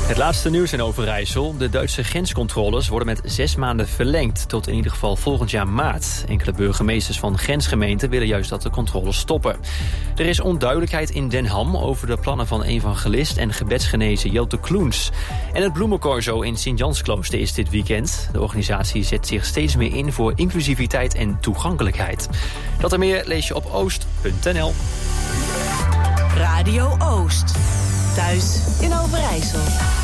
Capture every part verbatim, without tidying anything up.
Het laatste nieuws in Overijssel. De Duitse grenscontroles worden met zes maanden verlengd... tot in ieder geval volgend jaar maart. Enkele burgemeesters van grensgemeenten willen juist dat de controles stoppen. Er is onduidelijkheid in Den Ham over de plannen van evangelist... en gebedsgenezer Jelte Kloens. En het bloemencorso in Sint-Jansklooster is dit weekend. De organisatie zet zich steeds meer in voor inclusiviteit en toegankelijkheid. Dat en meer lees je op oost punt n l. Radio Oost. Thuis in Overijssel.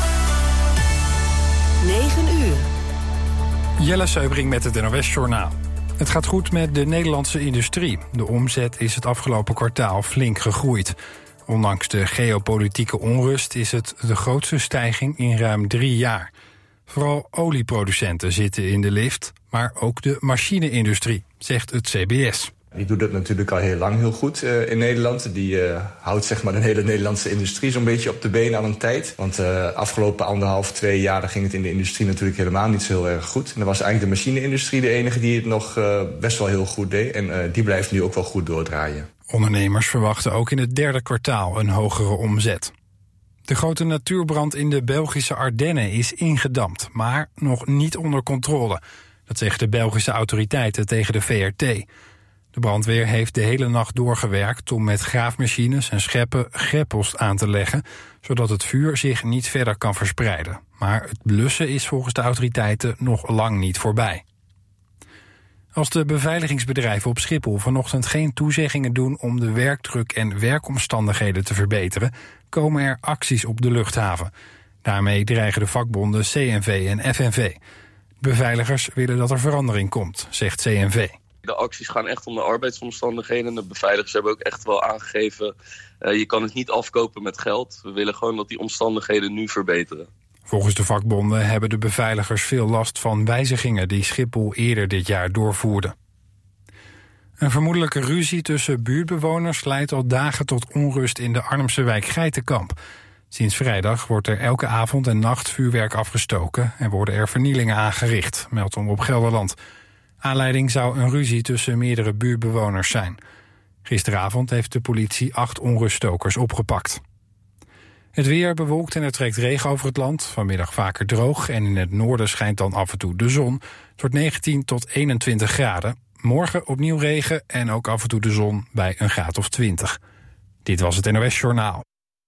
negen uur. Jelle Seubring met het N O S-journaal. Het gaat goed met de Nederlandse industrie. De omzet is het afgelopen kwartaal flink gegroeid. Ondanks de geopolitieke onrust is het de grootste stijging in ruim drie jaar. Vooral olieproducenten zitten in de lift, maar ook de machine-industrie, zegt het C B S. Die doet het natuurlijk al heel lang heel goed uh, in Nederland. Die uh, houdt zeg maar de hele Nederlandse industrie zo'n beetje op de been al een tijd. Want uh, afgelopen anderhalf, twee jaar ging het in de industrie natuurlijk helemaal niet zo heel erg goed. En dan was eigenlijk de machine-industrie de enige die het nog uh, best wel heel goed deed. En uh, die blijft nu ook wel goed doordraaien. Ondernemers verwachten ook in het derde kwartaal een hogere omzet. De grote natuurbrand in de Belgische Ardennen is ingedamd, maar nog niet onder controle. Dat zeggen de Belgische autoriteiten tegen de V R T. De brandweer heeft de hele nacht doorgewerkt om met graafmachines en scheppen greppels aan te leggen, zodat het vuur zich niet verder kan verspreiden. Maar het blussen is volgens de autoriteiten nog lang niet voorbij. Als de beveiligingsbedrijven op Schiphol vanochtend geen toezeggingen doen om de werkdruk en werkomstandigheden te verbeteren, komen er acties op de luchthaven. Daarmee dreigen de vakbonden C N V en F N V. Beveiligers willen dat er verandering komt, zegt C N V. De acties gaan echt om de arbeidsomstandigheden. De beveiligers hebben ook echt wel aangegeven, Uh, je kan het niet afkopen met geld. We willen gewoon dat die omstandigheden nu verbeteren. Volgens de vakbonden hebben de beveiligers veel last van wijzigingen die Schiphol eerder dit jaar doorvoerde. Een vermoedelijke ruzie tussen buurtbewoners leidt al dagen tot onrust in de Arnhemse wijk Geitenkamp. Sinds vrijdag wordt er elke avond en nacht vuurwerk afgestoken en worden er vernielingen aangericht, meldt Omroep Gelderland. Aanleiding zou een ruzie tussen meerdere buurtbewoners zijn. Gisteravond heeft de politie acht onruststokers opgepakt. Het weer bewolkt en er trekt regen over het land. Vanmiddag vaker droog en in het noorden schijnt dan af en toe de zon. Het wordt negentien tot eenentwintig graden. Morgen opnieuw regen en ook af en toe de zon bij een graad of twintig. Dit was het N O S-journaal.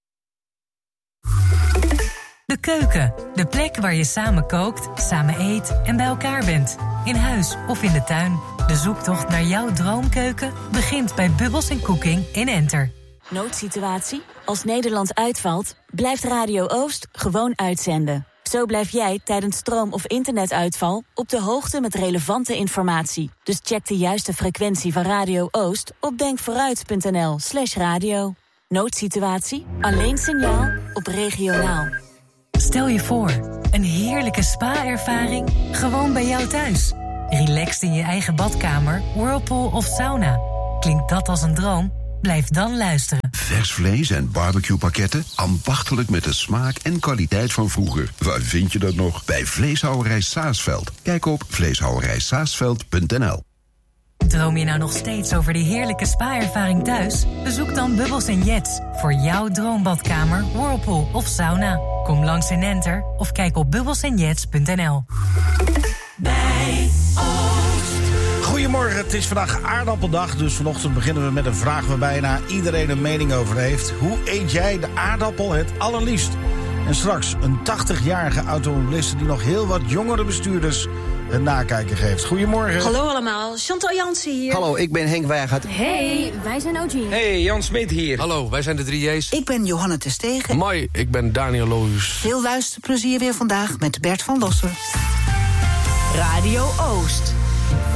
De keuken, de plek waar je samen kookt, samen eet en bij elkaar bent. In huis of in de tuin. De zoektocht naar jouw droomkeuken begint bij Bubbles en Cooking in Enter. Noodsituatie? Als Nederland uitvalt, blijft Radio Oost gewoon uitzenden. Zo blijf jij tijdens stroom- of internetuitval op de hoogte met relevante informatie. Dus check de juiste frequentie van Radio Oost op denkvooruit.nl slash radio. Noodsituatie? Alleen signaal op regionaal. Stel je voor, een heerlijke spa-ervaring gewoon bij jou thuis. Relaxed in je eigen badkamer, whirlpool of sauna. Klinkt dat als een droom? Blijf dan luisteren. Vers vlees en barbecuepakketten, ambachtelijk met de smaak en kwaliteit van vroeger. Waar vind je dat nog? Bij Vleeshouwerij Saasveld. Kijk op vleeshouwerij saasveld punt n l. Droom je nou nog steeds over die heerlijke spa-ervaring thuis? Bezoek dan Bubbles en Jets voor jouw droombadkamer, whirlpool of sauna. Kom langs in Enter of kijk op bubbles en jets punt n l. Bij Oost. Goedemorgen, het is vandaag aardappeldag, dus vanochtend beginnen we met een vraag waar bijna iedereen een mening over heeft. Hoe eet jij de aardappel het allerliefst? En straks een tachtigjarige automobiliste die nog heel wat jongere bestuurders een nakijker geeft. Goedemorgen. Hallo allemaal, Chantal Jansen hier. Hallo, ik ben Henk Weigert. Hey, wij zijn O G. Hey, Jan Smit hier. Hallo, wij zijn de drie J's. Ik ben Johanna Terstegen. Moi, ik ben Daniel Lohuus. Veel luisterplezier weer vandaag met Bert van Lossen. Radio Oost.